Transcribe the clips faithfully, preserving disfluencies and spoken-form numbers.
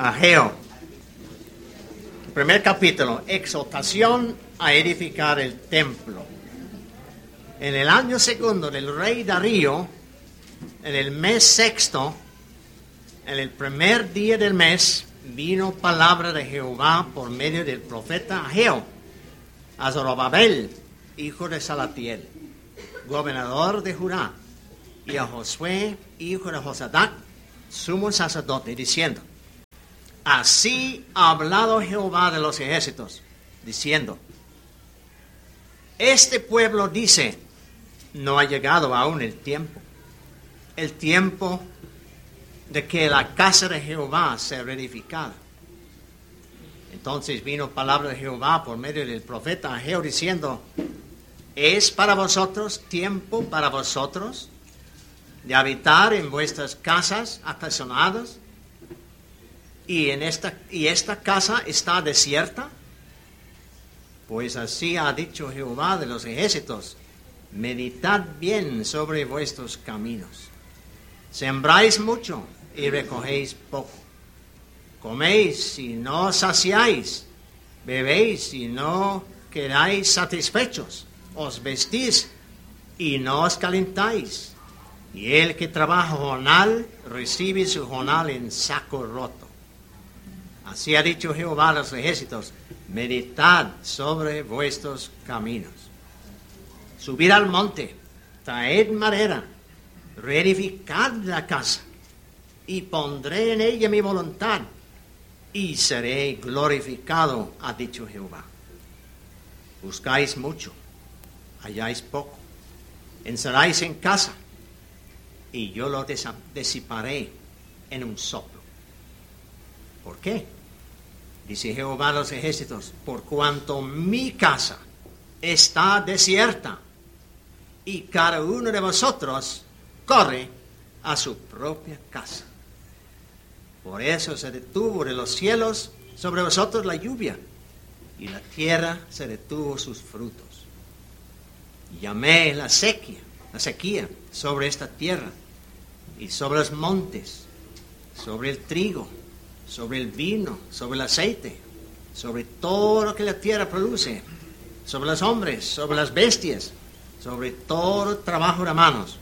Ageo. Primer capítulo, exhortación a edificar el templo. En el año segundo del rey Darío, en el mes sexto, en el primer día del mes, vino palabra de Jehová por medio del profeta Ageo a Zorobabel, hijo de Salatiel, gobernador de Judá, y a Josué, hijo de Josadac, sumo sacerdote, diciendo: Así ha hablado Jehová de los ejércitos, diciendo: Este pueblo dice, no ha llegado aún el tiempo, el tiempo de que la casa de Jehová sea reedificada. Entonces vino palabra de Jehová por medio del profeta Ageo diciendo: ¿Es para vosotros tiempo para vosotros de habitar en vuestras casas acasonadas? Y, en esta, y esta casa está desierta. Pues así ha dicho Jehová de los ejércitos: meditad bien sobre vuestros caminos. Sembráis mucho y recogéis poco. Coméis y no saciáis. Bebéis y no quedáis satisfechos. Os vestís y no os calentáis. Y el que trabaja jornal recibe su jornal en saco roto. Así ha dicho Jehová a los ejércitos: meditad sobre vuestros caminos. Subid al monte, traed madera, reedificad la casa, y pondré en ella mi voluntad, y seré glorificado, ha dicho Jehová. Buscáis mucho, halláis poco, encerráis en casa, y yo lo disiparé en un soplo. ¿Por qué? Dice Jehová a los ejércitos: por cuanto mi casa está desierta, y cada uno de vosotros corre a su propia casa. Por eso se detuvo de los cielos sobre vosotros la lluvia, y la tierra se detuvo sus frutos. Y llamé la sequía, la sequía sobre esta tierra, y sobre los montes, sobre el trigo, sobre el vino, sobre el aceite, sobre todo lo que la tierra produce, sobre los hombres, sobre las bestias, sobre todo trabajo de manos.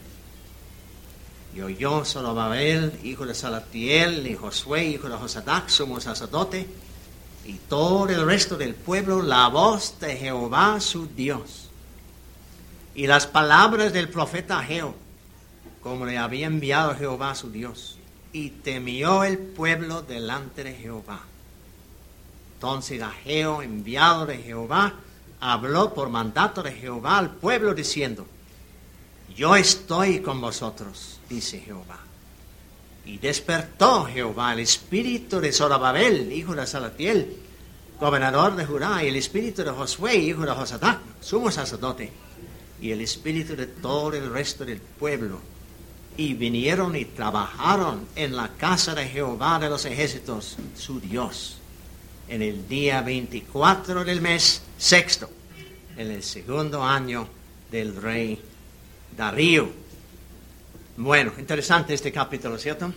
Y oyó Zorobabel, hijo de Salatiel, y Josué, hijo de Josadac, sumo sacerdote, y todo el resto del pueblo, la voz de Jehová su Dios, y las palabras del profeta Ageo, como le había enviado Jehová su Dios. Y temió el pueblo delante de Jehová. Entonces Ageo, enviado de Jehová, habló por mandato de Jehová al pueblo diciendo: Yo estoy con vosotros, dice Jehová. Y despertó Jehová el espíritu de Zorobabel, hijo de Salatiel, gobernador de Judá, y el espíritu de Josué, hijo de Josadac, sumo sacerdote, y el espíritu de todo el resto del pueblo. Y vinieron y trabajaron en la casa de Jehová de los ejércitos, su Dios, en el día veinticuatro del mes sexto, en el segundo año del rey Darío. Bueno, interesante este capítulo, ¿cierto?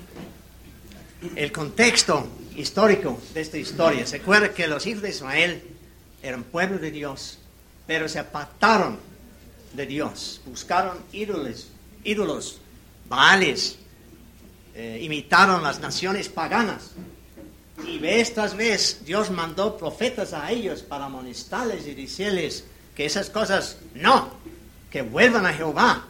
El contexto histórico de esta historia. Se acuerda que los hijos de Israel eran pueblo de Dios, pero se apartaron de Dios, buscaron ídolos, ídolos, Baales, eh, imitaron las naciones paganas, y vez tras vez Dios mandó profetas a ellos para amonestarles y decirles que esas cosas no, que vuelvan a Jehová.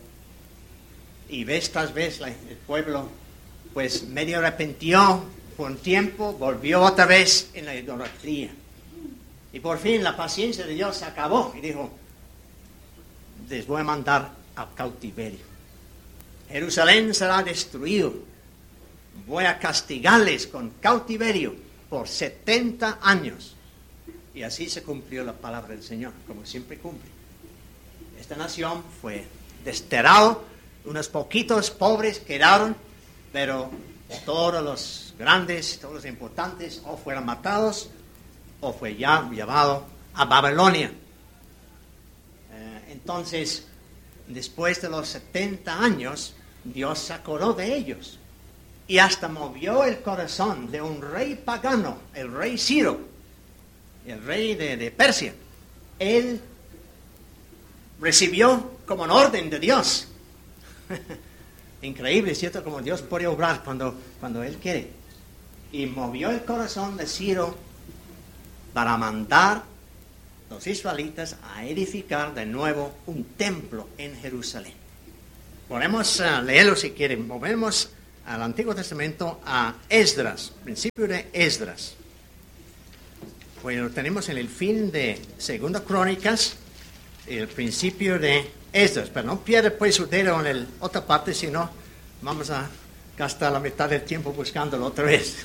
Y vez tras vez la, el pueblo pues medio arrepintió por un tiempo, volvió otra vez en la idolatría, y por fin la paciencia de Dios se acabó y dijo: les voy a mandar a cautiverio. Jerusalén será destruido. Voy a castigarles con cautiverio por setenta años. Y así se cumplió la palabra del Señor, como siempre cumple. Esta nación fue desterrada, unos poquitos pobres quedaron, pero todos los grandes, todos los importantes, o fueron matados, o fue ya llevado a Babilonia. Eh, entonces, después de los setenta años, Dios se acordó de ellos y hasta movió el corazón de un rey pagano, el rey Ciro, el rey de, de Persia. Él recibió como un orden de Dios. Increíble, ¿cierto? Como Dios puede obrar cuando, cuando Él quiere. Y movió el corazón de Ciro para mandar a los israelitas a edificar de nuevo un templo en Jerusalén. Podemos uh, leerlo si quieren. Movemos al Antiguo Testamento a Esdras, principio de Esdras. Pues lo tenemos en el fin de Segunda Crónicas, el principio de Esdras. Pero no pierda pues su dedo en la otra parte, si no vamos a gastar la mitad del tiempo buscándolo otra vez.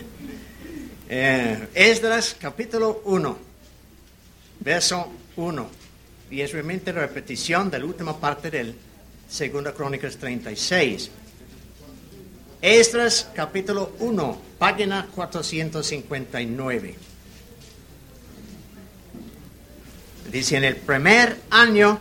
eh, Esdras capítulo uno, verso uno. Y es realmente la repetición de la última parte del Segunda Crónicas treinta y seis. Esdras capítulo uno, página cuatrocientos cincuenta y nueve. Dice: en el primer año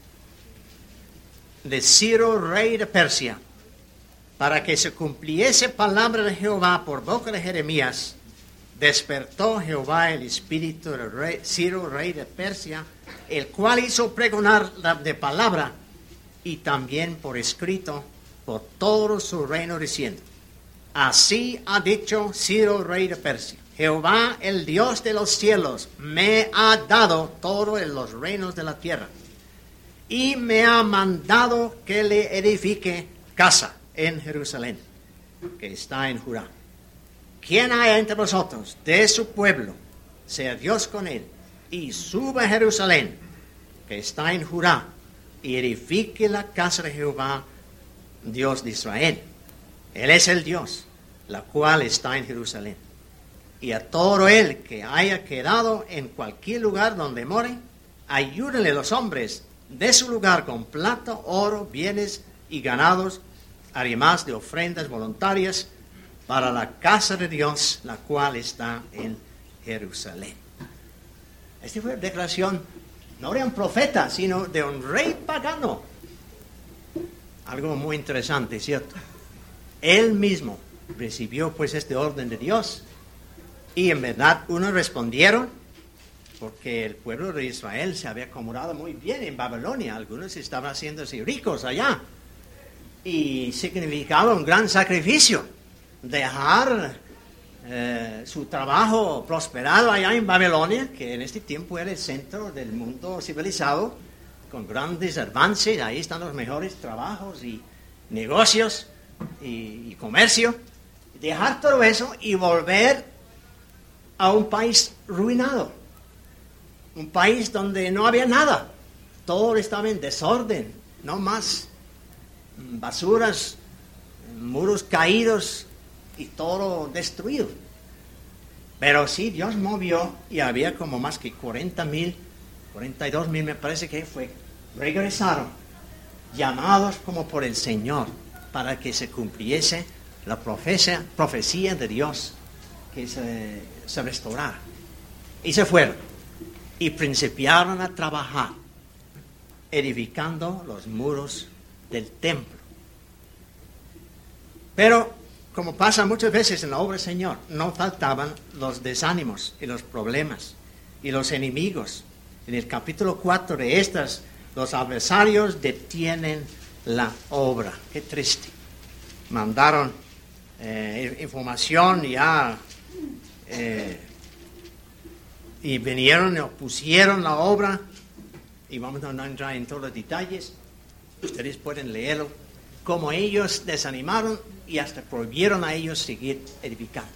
de Ciro, rey de Persia, para que se cumpliese palabra de Jehová por boca de Jeremías, despertó Jehová el espíritu de rey, Ciro, rey de Persia, el cual hizo pregonar la de palabra y también por escrito por todo su reino, diciendo: así ha dicho Ciro, rey de Persia, Jehová, el Dios de los cielos, me ha dado todos los reinos de la tierra, y me ha mandado que le edifique casa en Jerusalén, que está en Judá. Quien haya entre vosotros de su pueblo, sea Dios con él, y suba a Jerusalén, que está en Judá, y edifique la casa de Jehová, Dios de Israel. Él es el Dios, la cual está en Jerusalén. Y a todo el que haya quedado en cualquier lugar donde more, ayúdenle los hombres de su lugar con plata, oro, bienes y ganados, además de ofrendas voluntarias para la casa de Dios, la cual está en Jerusalén. Esta fue la declaración no de un profeta, sino de un rey pagano. Algo muy interesante, ¿cierto? Él mismo recibió pues este orden de Dios, y en verdad unos respondieron, porque el pueblo de Israel se había acomodado muy bien en Babilonia. Algunos estaban haciéndose ricos allá, y significaba un gran sacrificio dejar eh, su trabajo prosperado allá en Babilonia, que en este tiempo era el centro del mundo civilizado, con grandes avances. Ahí están los mejores trabajos y negocios y, y comercio. Dejar todo eso y volver a un país ruinado, un país donde no había nada, todo estaba en desorden, no más basuras, muros caídos y todo destruido. Pero sí, Dios movió, y había como más que cuarenta mil, cuarenta y dos mil me parece que fue, regresaron, llamados como por el Señor, para que se cumpliese la profecía, profecía de Dios, que se, se restaurara. Y se fueron, y principiaron a trabajar, edificando los muros del templo. Pero, como pasa muchas veces en la obra del Señor, no faltaban los desánimos y los problemas y los enemigos. En el capítulo cuatro de estas, los adversarios detienen la obra. Qué triste. Mandaron eh, información ya eh, y vinieron y opusieron la obra, y vamos a no entrar en todos los detalles. Ustedes pueden leerlo, como ellos desanimaron y hasta prohibieron a ellos seguir edificando,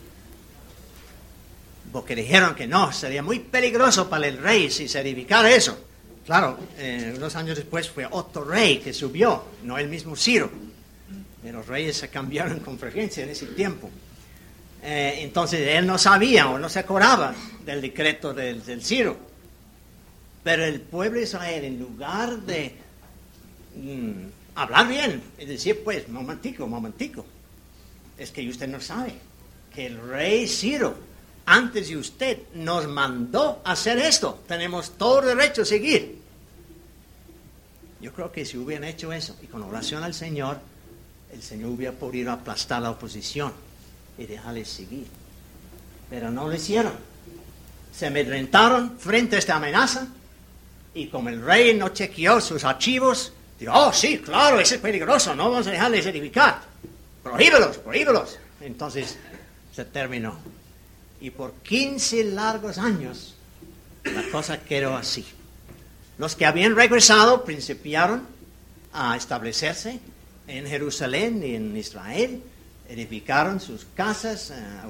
porque dijeron que no, sería muy peligroso para el rey si se edificara eso. Claro, eh, unos años después fue otro rey que subió, no el mismo Ciro. Eh, los reyes se cambiaron con frecuencia en ese tiempo. Eh, entonces él no sabía o no se acordaba del decreto del, del Ciro. Pero el pueblo de Israel, en lugar de mm, hablar bien y decir, pues, momentico, momentico, es que usted no sabe que el rey Ciro, antes de usted, nos mandó hacer esto. Tenemos todo derecho a seguir. Yo creo que si hubieran hecho eso, y con oración al Señor, el Señor hubiera podido aplastar la oposición y dejarles seguir. Pero no lo hicieron. Se amedrentaron frente a esta amenaza y como el rey no chequeó sus archivos, dijo, oh sí, claro, eso es peligroso, no vamos a dejarles edificar. Prohíbelos, prohíbelos. Entonces se terminó. Y por quince largos años la cosa quedó así. Los que habían regresado principiaron a establecerse en Jerusalén y en Israel, edificaron sus casas, uh,